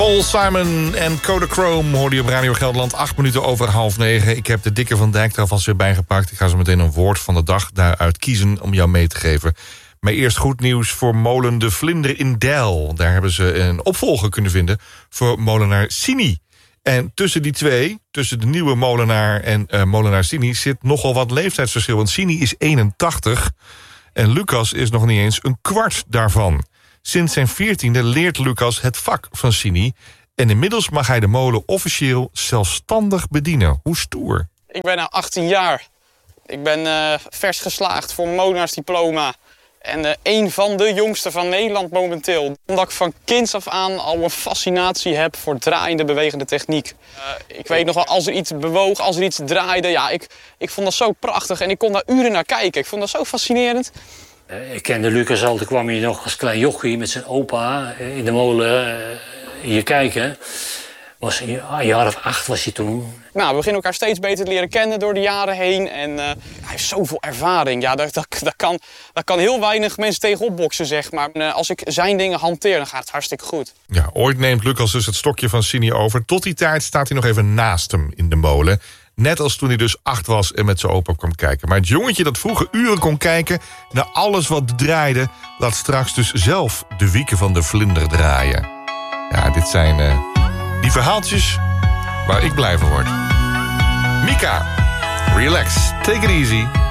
Paul Simon en Kodachrome hoorde je op Radio Gelderland 9:08. Ik heb de dikke Van Dijk er alvast weer bijgepakt. Ik ga zo meteen een woord van de dag daaruit kiezen om jou mee te geven. Maar eerst goed nieuws voor molen De Vlinder in Deil. Daar hebben ze een opvolger kunnen vinden voor molenaar Sini. En tussen die twee, tussen de nieuwe molenaar en molenaar Sini, zit nogal wat leeftijdsverschil. Want Sini is 81 en Lucas is nog niet eens een kwart daarvan. Sinds zijn 14e leert Lucas het vak van Sini. En inmiddels mag hij de molen officieel zelfstandig bedienen. Hoe stoer. Ik ben nu 18 jaar. Ik ben vers geslaagd voor een molenaarsdiploma. En een van de jongsten van Nederland momenteel. Omdat ik van kinds af aan al een fascinatie heb voor draaiende, bewegende techniek. Ik weet nog wel, als er iets bewoog, als er iets draaide. Ja, ik vond dat zo prachtig en ik kon daar uren naar kijken. Ik vond dat zo fascinerend. Ik kende Lucas al, toen kwam hij nog als klein jochie met zijn opa in de molen hier kijken. Een jaar of 8 was hij toen. Nou, we beginnen elkaar steeds beter te leren kennen door de jaren heen. En hij heeft zoveel ervaring. Ja, daar kan heel weinig mensen tegenop boksen, zeg maar. Als ik zijn dingen hanteer, dan gaat het hartstikke goed. Ja, ooit neemt Lucas dus het stokje van Sini over. Tot die tijd staat hij nog even naast hem in de molen. Net als toen hij dus 8 was en met zijn opa kwam kijken. Maar het jongetje dat vroeger uren kon kijken naar alles wat draaide, laat straks dus zelf de wieken van de vlinder draaien. Ja, dit zijn die verhaaltjes waar ik blij van word. Mika, relax, take it easy.